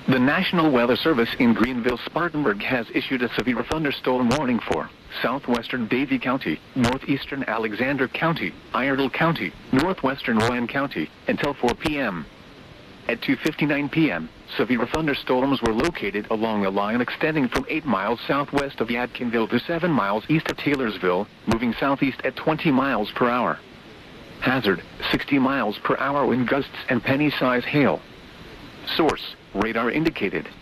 The National Weather Service in Greenville-Spartanburg has issued a severe thunderstorm warning for southwestern Davie County, northeastern Alexander County, Iredell County, northwestern Rowan County, until 4 p.m. At 2:59 p.m., severe thunderstorms were located along a line extending from 8 miles southwest of Yadkinville to 7 miles east of Taylorsville, moving southeast at 20 miles per hour. Hazard, 60 miles per hour wind gusts and penny-size hail. Source, radar indicated.